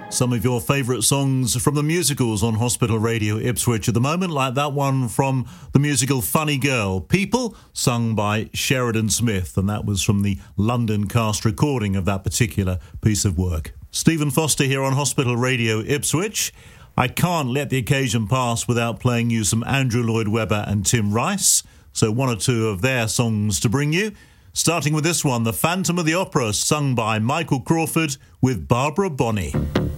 Some of your favourite songs from the musicals on Hospital Radio Ipswich at the moment, like that one from the musical Funny Girl, People, sung by Sheridan Smith, and that was from the London cast recording of that particular piece of work. Stephen Foster here on Hospital Radio Ipswich. I can't let the occasion pass without playing you some Andrew Lloyd Webber and Tim Rice, so one or two of their songs to bring you. Starting with this one, The Phantom of the Opera, sung by Michael Crawford with Barbara Bonney.